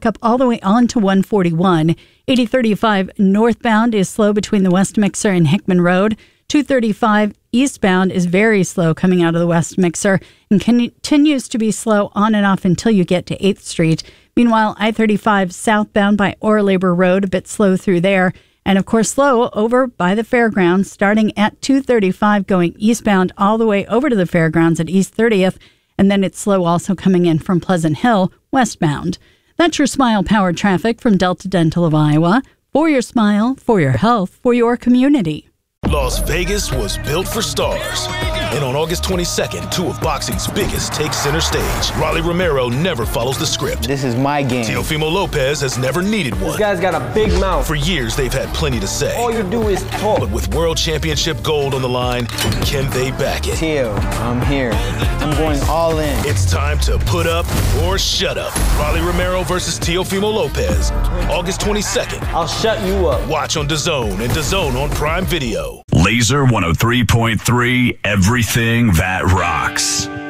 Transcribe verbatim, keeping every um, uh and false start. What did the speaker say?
back up all the way on to one forty-one. eighty thirty-five northbound is slow between the West Mixer and Hickman Road. two thirty-five eastbound is very slow coming out of the West Mixer and continues to be slow on and off until you get to eighth Street. Meanwhile, I thirty-five southbound by Ore Labor Road, a bit slow through there. And, of course, slow over by the fairgrounds, starting at two thirty-five going eastbound all the way over to the fairgrounds at East thirtieth. And then it's slow also coming in from Pleasant Hill westbound. That's your Smile Powered traffic from Delta Dental of Iowa. For your smile, for your health, for your community. Las Vegas was built for stars. And on August twenty-second, two of boxing's biggest take center stage. Rolly Romero never follows the script. This is my game. Teofimo Lopez has never needed one. This guy's got a big mouth. For years, they've had plenty to say. All you do is talk. But with World Championship gold on the line, can they back it? Teo, I'm here. I'm going all in. It's time to put up or shut up. Rolly Romero versus Teofimo Lopez. August twenty-second. I'll shut you up. Watch on DAZN and DAZN on Prime Video. Laser one oh three point three, everything that rocks.